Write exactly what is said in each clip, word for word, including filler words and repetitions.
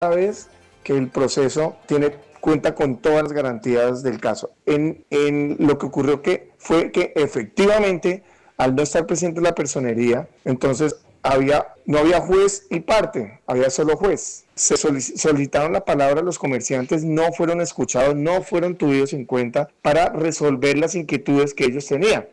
vez que el proceso tiene cuenta con todas las garantías del caso. En, en lo que ocurrió que fue que efectivamente, al no estar presente la personería, entonces había, no había juez y parte, había solo juez. Se solicitaron la palabra, los comerciantes no fueron escuchados, no fueron tenidos en cuenta para resolver las inquietudes que ellos tenían.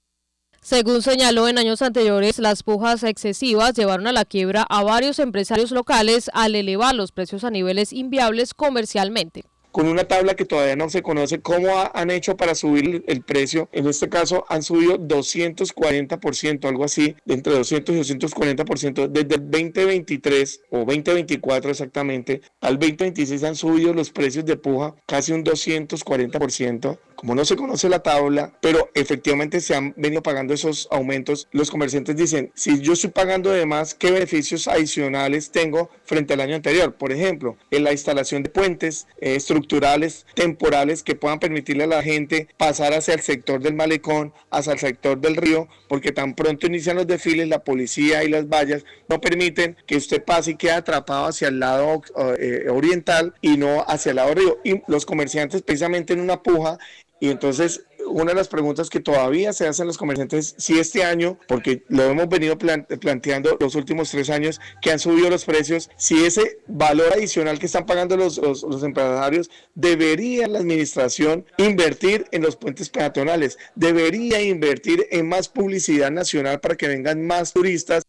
Según señaló, en años anteriores, las pujas excesivas llevaron a la quiebra a varios empresarios locales al elevar los precios a niveles inviables comercialmente. Con una tabla que todavía no se conoce cómo ha, han hecho para subir el precio. En este caso han subido doscientos cuarenta por ciento, algo así, de entre doscientos y doscientos cuarenta por ciento. Desde el veinte veintitrés o veinte veinticuatro exactamente al veinte veintiséis han subido los precios de puja casi un doscientos cuarenta por ciento. Como no se conoce la tabla, pero efectivamente se han venido pagando esos aumentos, los comerciantes dicen, si yo estoy pagando de más, ¿qué beneficios adicionales tengo frente al año anterior? Por ejemplo, en la instalación de puentes eh, estructurales, temporales, que puedan permitirle a la gente pasar hacia el sector del malecón, hacia el sector del río, porque tan pronto inician los desfiles, la policía y las vallas no permiten que usted pase y quede atrapado hacia el lado eh, oriental y no hacia el lado río. Y los comerciantes precisamente en una puja. Y entonces, una de las preguntas que todavía se hacen los comerciantes, si este año, porque lo hemos venido planteando los últimos tres años, que han subido los precios, si ese valor adicional que están pagando los, los, los empresarios, debería la administración invertir en los puentes peatonales, debería invertir en más publicidad nacional para que vengan más turistas.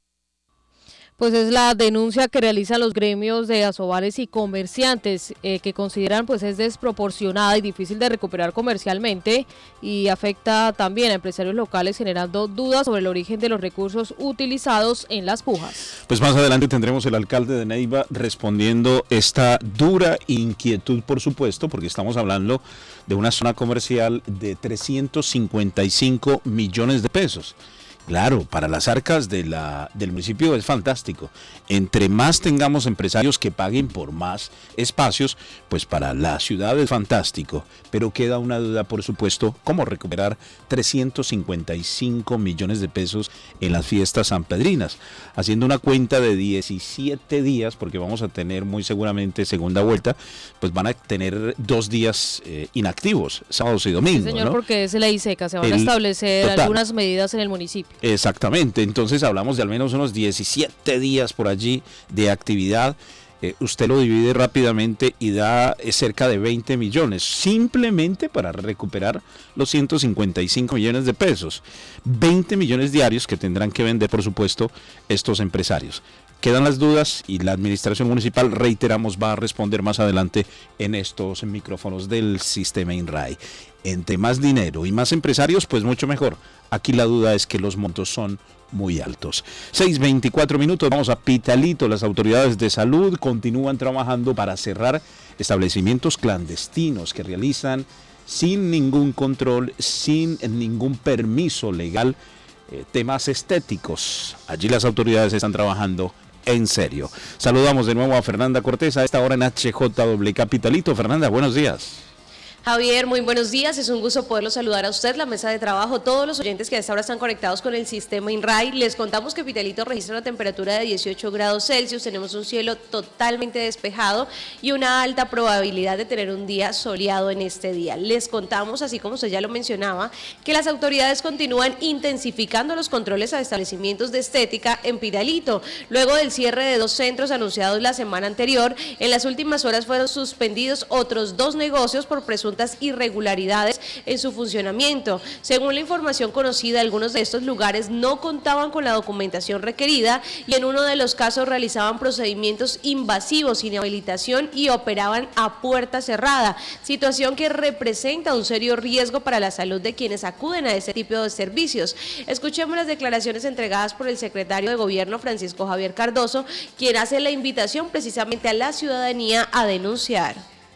Pues es la denuncia que realizan los gremios de asobares y comerciantes, eh, que consideran pues es desproporcionada y difícil de recuperar comercialmente y afecta también a empresarios locales, generando dudas sobre el origen de los recursos utilizados en las pujas. Pues más adelante tendremos el alcalde de Neiva respondiendo esta dura inquietud, por supuesto, porque estamos hablando de una zona comercial de trescientos cincuenta y cinco millones de pesos. Claro, para las arcas de la, del municipio es fantástico. Entre más tengamos empresarios que paguen por más espacios, pues para la ciudad es fantástico. Pero queda una duda, por supuesto, ¿cómo recuperar trescientos cincuenta y cinco millones de pesos en las fiestas sanpedrinas? Haciendo una cuenta de diecisiete días, porque vamos a tener muy seguramente segunda vuelta, pues van a tener dos días eh, inactivos, sábados y domingos. Sí, señor, ¿no? porque es ley seca, se van El, a establecer total. algunas medidas en el municipio. Exactamente, entonces hablamos de al menos unos diecisiete días por allí de actividad. Eh, usted lo divide rápidamente y da eh, cerca de veinte millones, simplemente para recuperar los ciento cincuenta y cinco millones de pesos. veinte millones diarios que tendrán que vender, por supuesto, estos empresarios. Quedan las dudas y la administración municipal, reiteramos, va a responder más adelante en estos micrófonos del sistema INRAE. Entre más dinero y más empresarios, pues mucho mejor. Aquí la duda es que los montos son muy altos. seis veinticuatro minutos, vamos a Pitalito. Las autoridades de salud continúan trabajando para cerrar establecimientos clandestinos que realizan sin ningún control, sin ningún permiso legal, eh, temas estéticos. Allí las autoridades están trabajando en serio. Saludamos de nuevo a Fernanda Cortés a esta hora en H J W Capitalito. Fernanda, buenos días. Javier, muy buenos días, es un gusto poderlo saludar a usted, la mesa de trabajo, todos los oyentes que a esta hora están conectados con el sistema INRAE. Les contamos que Pitalito registra una temperatura de dieciocho grados Celsius, tenemos un cielo totalmente despejado y una alta probabilidad de tener un día soleado en este día. Les contamos, así como usted ya lo mencionaba, que las autoridades continúan intensificando los controles a establecimientos de estética en Pitalito. Luego del cierre de dos centros anunciados la semana anterior, en las últimas horas fueron suspendidos otros dos negocios por presunción irregularidades en su funcionamiento. Según la información conocida, algunos de estos lugares no contaban con la documentación requerida y en uno de los casos realizaban procedimientos invasivos sin habilitación y operaban a puerta cerrada, situación que representa un serio riesgo para la salud de quienes acuden a ese tipo de servicios. Escuchemos las declaraciones entregadas por el secretario de Gobierno, Francisco Javier Cardoso, quien hace la invitación precisamente a la ciudadanía a denunciar.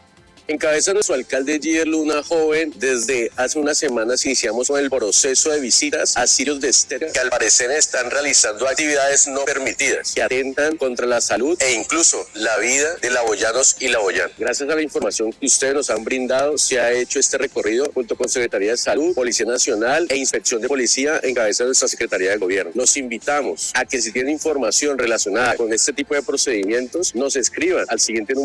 En cabeza de nuestro alcalde Gider Luna, joven, desde hace unas semanas iniciamos con el proceso de visitas a sitios de estéreo que al parecer están realizando actividades no permitidas que atentan contra la salud e incluso la vida de laboyanos y laboyanas. Gracias a la información que ustedes nos han brindado, se ha hecho este recorrido junto con Secretaría de Salud, Policía Nacional e Inspección de Policía en cabeza de nuestra Secretaría de Gobierno. Los invitamos a que si tienen información relacionada con este tipo de procedimientos, nos escriban al siguiente número